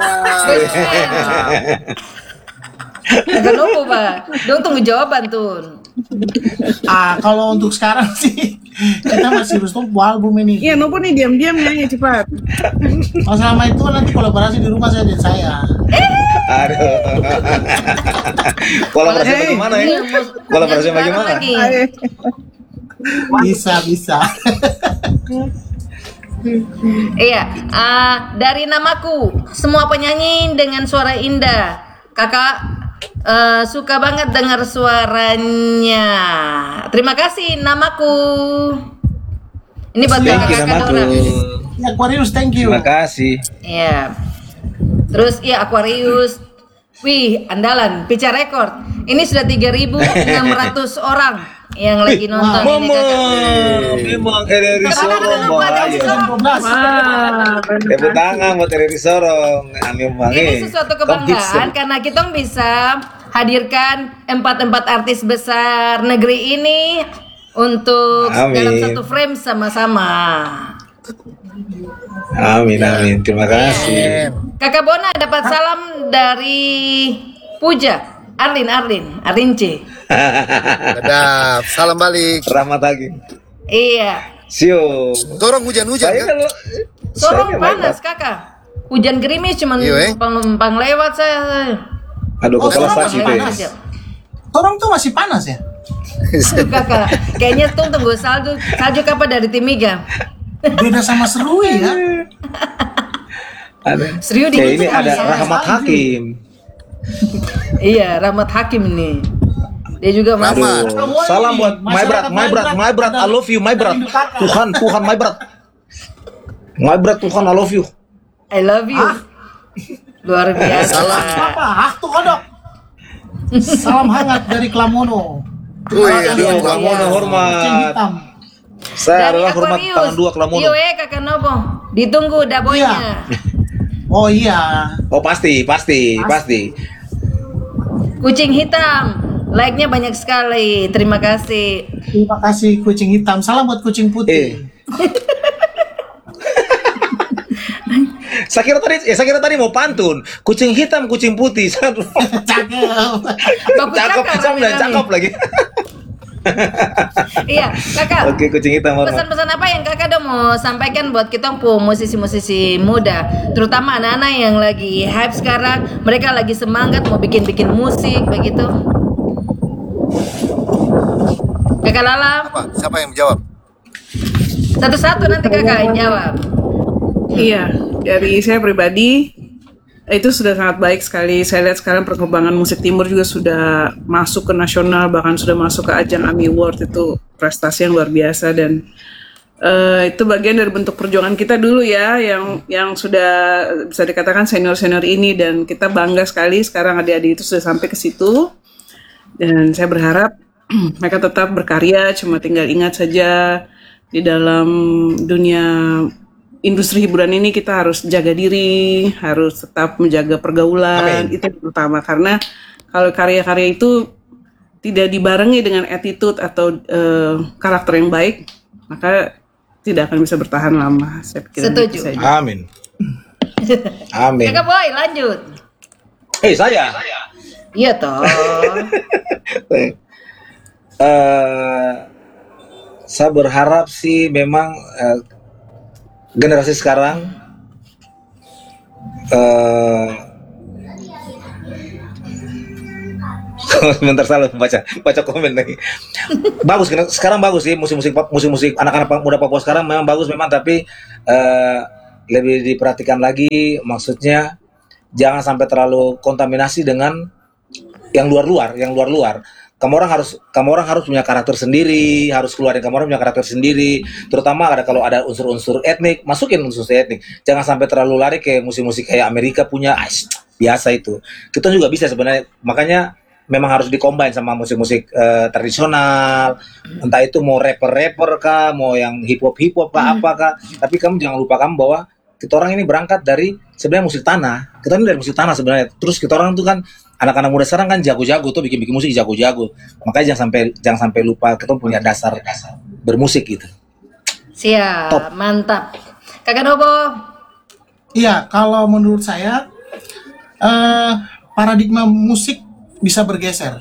Kakak Nobo, Pak. Dong tunggu jawaban tuh. Ah, kalau untuk sekarang sih kita masih harus tunggu album ini. Iya, Nobo nih diam-diam nyanyi cepat. Kalau selama itu nanti kolaborasi di rumah saya dan saya. Aduh. Kolaborasi bagaimana ya? Kolaborasi bagaimana? Lagi. Bisa, bisa. Iya, ah, dari namaku, semua penyanyi dengan suara indah. Kakak eh, suka banget dengar suaranya. Terima kasih namaku. Ini buat Thank you kakak namaku. Dora. Ya, Aquarius, thank you. Terima kasih. Iya. Terus ya Aquarius. Wih, andalan Pica Record. Ini sudah tiga ribu enam ratus orang yang lagi nonton ini Mama, kakak. memang Eri Kakak Sorong lupa dong, bahaya. Sorong. dua belas. Wah, Tepuk tangan buat Eri Sorong. Amin banget. Ini sesuatu kebanggaan karena kita bisa hadirkan empat-empat artis besar negeri ini untuk Amin. dalam satu frame sama-sama. Amin, amin. Terima kasih. Kakak Bona dapat salam dari Puja, Arlin, Arlin, Arlin C. Ada salam balik. Rahmat lagi. Iya. Sio. Torong hujan-hujan Saya kan? kalau Sorong saya panas kakak. Hujan gerimis cuman Iya, eh. numpang lewat saya. Aduh, Oh, kepala Sorong stasi panas deh. aja. Torong tuh masih panas ya? Aduh, kakak, kayaknya tuh tunggu salju, salju kapan dari Timiga. Beda sama Serui ya. Ada. Serius Kayak dingin ini sekali ada ya. Rahmat Hakim. Iya, Rahmat Hakim ini. Dia juga masuk. Rahmat. Aduh, salam buat my brat, my brat, my brat, I love you, my brat. Tuhan, Tuhan, my brat. My brat, Tuhan, I love you. I love you. Luar biasa. Salam. Apa? Ah, tuh kodok. Salam hangat dari Klamono. Wih, iya, aduh, iya. kamu Kucing hormat. hitam. Saya Dari adalah hormat Aquarius. tangan dua Klamono. Iyo eh kakak Nobo. Ditunggu daboynya. Iya. Oh iya. Oh pasti, pasti, pasti. Kucing hitam. Like-nya banyak sekali. Terima kasih. Terima kasih kucing hitam. Salam buat kucing Eh. putih. Saya kira tadi, eh, saya kira tadi mau pantun. Kucing hitam, kucing putih. Cakep. Bagus Cakep, cakep, cakep dan rame-rame. cakep lagi. Iya, kakak. Oke, kucing hitam hormat. Pesan-pesan apa yang kakak udah mau sampaikan buat kita pu musisi-musisi muda, terutama anak-anak yang lagi hype sekarang, mereka lagi semangat mau bikin-bikin musik begitu. Kakak Lala, Apa? Siapa yang menjawab? satu-satu nanti kakak yang jawab. iya, dari saya pribadi itu sudah sangat baik sekali. Saya lihat sekarang perkembangan musik timur juga sudah masuk ke nasional, bahkan sudah masuk ke ajang AMI Award. Itu prestasi yang luar biasa dan eh, itu bagian dari bentuk perjuangan kita dulu ya, yang yang sudah bisa dikatakan senior-senior ini, dan kita bangga sekali sekarang adik-adik itu sudah sampai ke situ. Dan saya berharap mereka tetap berkarya, cuma tinggal ingat saja di dalam dunia industri hiburan ini kita harus jaga diri, harus tetap menjaga pergaulan. Amin. Itu yang pertama, karena kalau karya-karya itu tidak dibarengi dengan attitude atau eh, karakter yang baik, maka tidak akan bisa bertahan lama. Saya pikir Setuju. itu saja. Amin. Amin. Kakak Boy lanjut. Eh saya. Iya toh. Eh, saya berharap sih memang eh, generasi sekarang eh sebentar salah baca baca komen lagi. Bagus kan sekarang bagus sih musik-musik pop- musik-musik anak-anak muda Papua sekarang memang bagus memang, tapi eh, lebih diperhatikan lagi, maksudnya jangan sampai terlalu kontaminasi dengan yang luar-luar, yang luar-luar. Kamu orang harus kamu orang harus punya karakter sendiri, harus keluarin kamu orang punya karakter sendiri. Terutama ada kalau ada unsur-unsur etnik, masukin unsur etnik. Jangan sampai terlalu lari ke musik-musik kayak Amerika punya, ais, biasa itu. Kita juga bisa sebenarnya. Makanya memang harus dikombin sama musik-musik eh, tradisional. Entah itu mau rapper-rapper kah, mau yang hip-hop hip-hop kah, apa kah. Tapi kamu jangan lupa kamu bahwa kita orang ini berangkat dari sebenarnya musik tanah. Kita ini dari musik tanah sebenarnya. Terus kita orang tuh kan anak-anak muda sekarang kan jago-jago tuh bikin-bikin musik jago-jago. Makanya jangan sampai jangan sampai lupa kita punya dasar bermusik gitu. Siap, Top. mantap. Kakak Nobo, Iya, kalau menurut saya eh, paradigma musik bisa bergeser.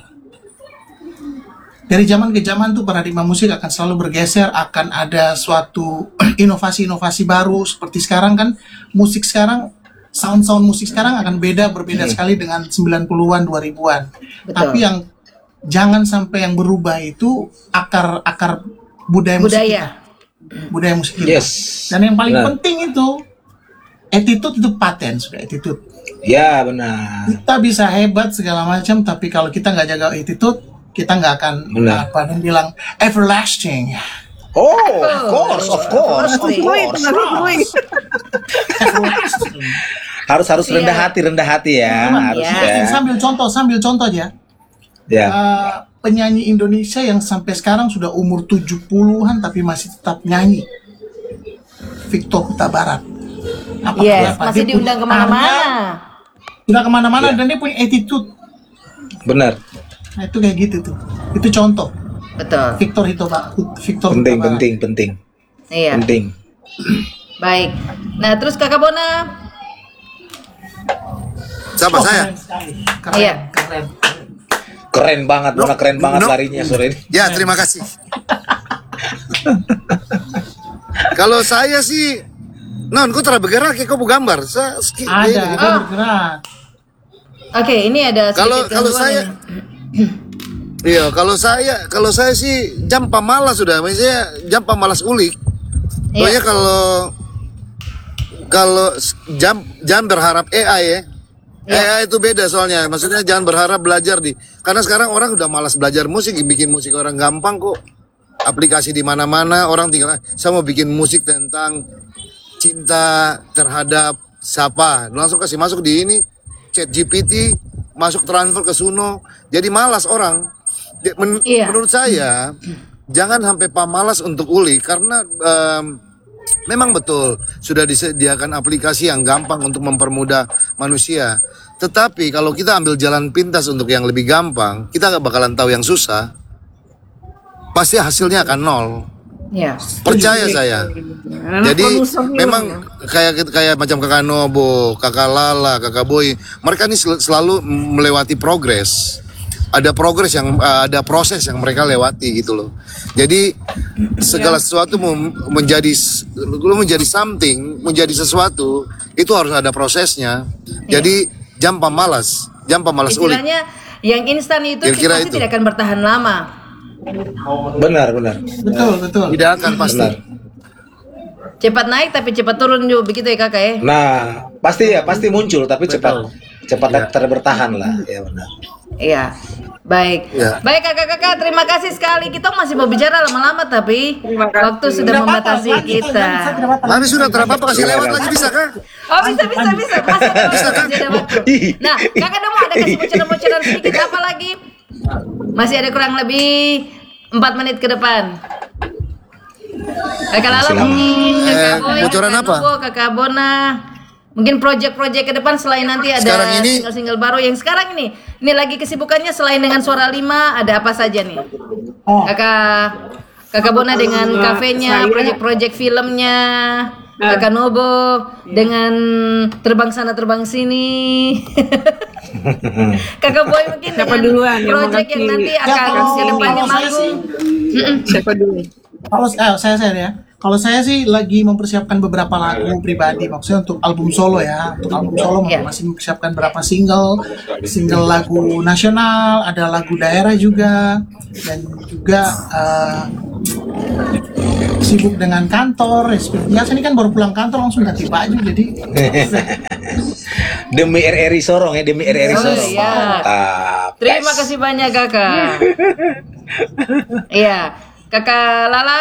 Dari zaman ke zaman tuh paradigma musik akan selalu bergeser, akan ada suatu inovasi-inovasi baru. Seperti sekarang kan musik sekarang sound-sound musik sekarang akan beda, berbeda sekali dengan sembilan puluhan, dua ribuan. Betul. Tapi yang jangan sampai yang berubah itu akar-akar budaya musik Budaya. kita. Budaya musik kita. Yes. Dan yang paling Benar. penting itu attitude itu paten sudah attitude. Ya benar. Kita bisa hebat segala macam, tapi kalau kita nggak jaga attitude, kita nggak akan Benar. apa yang bilang everlasting. Oh, of course, of course, of course. Everlasting. Harus harus Iya. rendah hati, rendah hati ya, harus Iya. ya. Sambil contoh, sambil contoh aja. Ya. Uh, penyanyi Indonesia yang sampai sekarang sudah umur tujuh puluhan tapi masih tetap nyanyi. Victor Huta Barat. Apa Yes, kenapa? masih Dia diundang punya kemana-mana. karya, Sudah kemana-mana Iya. dan dia punya attitude. Benar. Nah, itu kayak gitu tuh. Itu contoh. Betul. Victor Huta Barat. Victor Penting, Huta Barat. penting, penting, Iya. penting. Baik. Nah, terus Kakak Bona. Sama Oh, saya. keren sekali. Keren, Iya. keren. Keren banget, Bona keren banget no. larinya sore ini. Ya, terima kasih. Kalau saya sih, non, kau terlalu bergerak ya, kau mau gambar. Saya, ski- Ada, ini. ada Oh. bergerak. Oke, ini ada Kalau sedikit kalau gangguan saya, ini. iya, kalau saya, kalau saya sih jam pamalas sudah, maksudnya jam pamalas ulik. Iya. Soalnya kalau kalau s- jam jam berharap A I ya. Iya. A I itu beda soalnya. Maksudnya jangan berharap belajar di, karena sekarang orang udah malas belajar musik, bikin musik orang gampang kok. Aplikasi di mana-mana, orang tinggal saya mau bikin musik tentang cinta terhadap siapa. Langsung kasih masuk di ini Chat G P T, masuk transfer ke Suno. Jadi malas orang. Di- men- Iya. Menurut saya jangan sampai pamalas untuk uli karena em, memang betul sudah disediakan aplikasi yang gampang untuk mempermudah manusia. Tetapi kalau kita ambil jalan pintas untuk yang lebih gampang, kita gak bakalan tahu yang susah. Pasti hasilnya akan nol. Ya. Percaya saya. Jadi memang kayak kayak macam kakak Nobo, kakak Lala, kakak Boy, mereka ini sel- selalu melewati progres. Ada progres yang uh, ada proses yang mereka lewati gitu loh. Jadi segala sesuatu mem- menjadi s- lu menjadi something, menjadi sesuatu itu harus ada prosesnya. Jadi jam pemalas, jam pemalas ulik. Istilahnya yang instan itu Kira-kira pasti itu. tidak akan bertahan lama. Benar, benar. Betul, betul. Tidak akan pasti. Benar. Cepat naik tapi cepat turun juga begitu ya Kakak ya. Nah, pasti ya, pasti muncul tapi cepat cepat Ya. terbertahan lah, ya benar. Iya. Baik. Ya. Baik Kakak-kakak, terima kasih sekali. Kita masih mau bicara lama-lama tapi Terima kasih. waktu sudah Tidak apa-apa, membatasi lanjut, kita. lanjut, saya tidak apa-apa. Mari sudah terapa kasih lewat lagi bisa kan? Oh bisa bisa bisa masih ada waktu, masih ada waktu. Nah kakak dong mau ada kasih bocoran-bocoran sedikit apa lagi? Masih ada kurang lebih empat menit ke depan. Kakak Lala Masih lama. mungkin, kakak Eh, Boy, bocoran kakak apa? Nobo, kakak Bona. Mungkin project-project ke depan selain nanti ada Sekarang ini- single-single baru yang sekarang ini. Ini lagi kesibukannya selain dengan Suara Lima ada apa saja nih? Oh, Kakak Kakak Bona dengan Nah, kafenya, saya- proyek-proyek filmnya, Nah. Kakak Nobo dengan terbang sana terbang sini. Kakak Boy mungkin Siapa dengan duluan yang mau proyek yang kasih- nanti Ya, akan kalau- ke depannya kalau saya manggung. sih- Siapa dulu? Kalau eh, saya saya ya, kalau saya sih lagi mempersiapkan beberapa lagu pribadi, maksudnya untuk album solo ya, untuk album solo Iya. masih mempersiapkan beberapa single, single lagu nasional, ada lagu daerah juga, dan juga eh, sibuk dengan kantor. Ya, saya ini kan baru pulang kantor langsung ganti baju, jadi Demi R R I Sorong ya, demi R R I Oh, Sorong. iya. Mantap. Terima Guys. kasih banyak Kakak. Iya, Kakak Lala.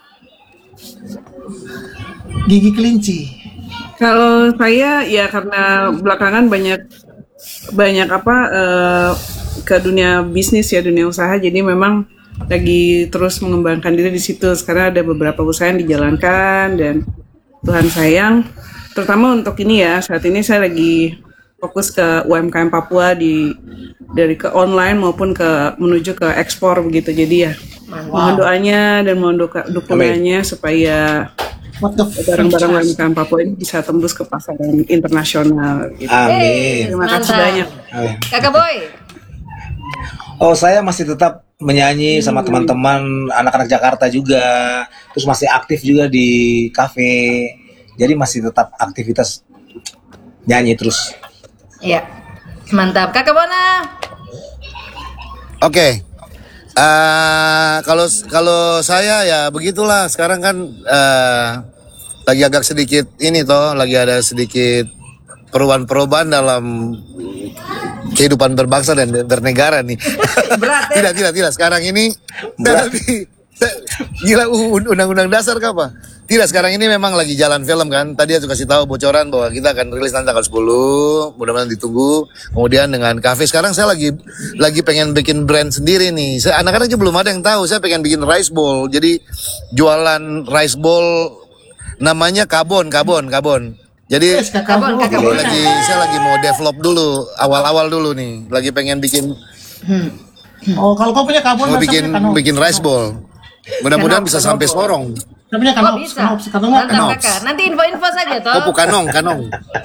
gigi kelinci. Kalau saya ya karena belakangan banyak banyak apa eh, ke dunia bisnis ya, dunia usaha, jadi memang lagi terus mengembangkan diri di situ. Sekarang ada beberapa usaha yang dijalankan dan Tuhan sayang, terutama untuk ini ya, saat ini saya lagi fokus ke U M K M Papua di dari ke online maupun ke menuju ke ekspor begitu. Jadi ya mohon doanya dan mohon doka- dukungannya supaya What the f- barang-barang U M K M Papua ini bisa tembus ke pasaran internasional gitu. Amin. Terima kasih Mantap. banyak. Amin. Kakak Boy. Oh, saya masih tetap menyanyi sama teman-teman anak-anak Jakarta juga. Terus masih aktif juga di kafe. Jadi masih tetap aktivitas nyanyi terus. Iya. Mantap. Kakak Bona. Oke. Eh, kalau kalau saya ya begitulah. Sekarang kan eh, lagi agak sedikit ini toh, lagi ada sedikit perubahan-perubahan dalam kehidupan berbangsa dan bernegara nih. Berat ya? tidak, tidak, tidak. Sekarang ini saya lebih saya- gila u- undang-undang dasar kah apa? Tidak, sekarang ini memang lagi jalan film kan. Tadi aku kasih tahu bocoran bahwa kita akan rilis nanti tanggal sepuluh. Mudah-mudahan ditunggu. Kemudian dengan kafe sekarang saya lagi lagi pengen bikin brand sendiri nih. Saya anak-anak aja belum ada yang tahu. Saya pengen bikin rice bowl. Jadi jualan rice bowl namanya Kabon, Kabon, Kabon. Jadi Yes, kakak Kakak, Bona. kakak. saya lagi saya lagi mau develop dulu, awal-awal dulu nih. Lagi pengen bikin Oh, kalau kau punya kabon, mau masa bikin punya kanop? bikin rice bowl. Mudah-mudahan bisa sampai Sorong. Saya punya Oh kanop, bisa. kanop, kanop nggak Mantap kanop? kakak. Nanti info-info saja toh. Oh, Kanong, Kanong.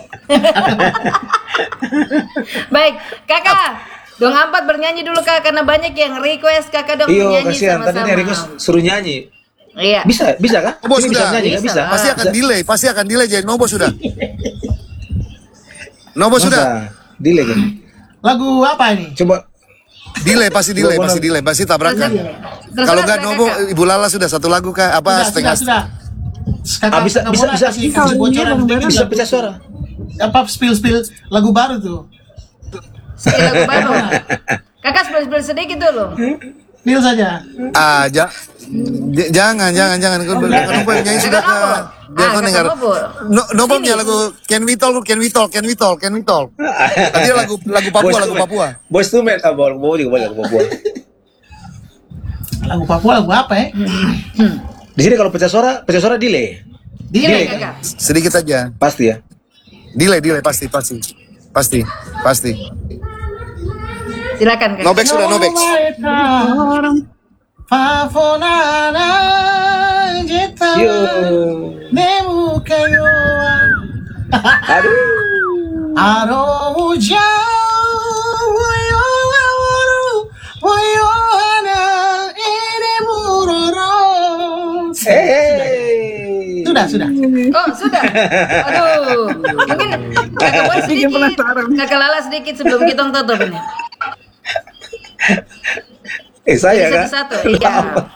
Baik, kakak. Dong Ampat bernyanyi dulu kak, karena banyak yang request kakak dong Iyo, bernyanyi kasihan tadi sama-sama. nih request suruh nyanyi. Iya. Bisa, bisa kah? Oh, bos Ini bisa sudah. nyanyi, nggak Bisa. bisa? Pasti akan delay, pasti akan delay jadi Nobo sudah. Nobo sudah. Masa? Delay kan? Lagu apa ini? Coba. Delay pasti delay, pasti delay, pasti tabrakan. Terserah Kalau enggak kakak. Nobo Ibu Lala sudah satu lagu kah? Apa Sudah, setengah? sudah, sudah. Kakak, Ah, bisa, kakak bisa, Bona bisa. kasih, kasih bocoran dikit Bisa lagu- pecah suara. Apa spill spill lagu baru tuh? Sekali lagu baru. Kakak spill-spill sedikit dulu. Spill saja. Ah, ja- j- jangan, jangan, jangan. Kan Nobo yang nyanyi sudah Kakak ke Nobo. dia Ah, kan kakak dengar. Nobo. No- Nobo punya lagu Can We Talk, Can We Talk, Can We Talk, Can We Talk. Tadi lagu lagu Papua, Boys lagu to Men. Papua. Boys to Men, ah, Bobo Bobo juga boleh lagu Papua. Lagu Papua lagu apa ya? Di sini kalau pecah suara, pecah suara delay. Delay Delay, kakak. Sedikit saja. Pasti ya. Delay, delay pasti, pasti. Pasti, pasti. Silakan kakak. Nobek sudah, Nobek. Fafonana jeta Yo. nemu kayo Aduh. aro jauh woyo waru woyo ana ini muroro. Hey. Sudah, sudah. Oh sudah. Aduh. Mungkin kakak Boy sedikit. penasaran. Kakak Lala sedikit sebelum kita tutup ini. Eh saya Jadi kan. satu-satu. Iya.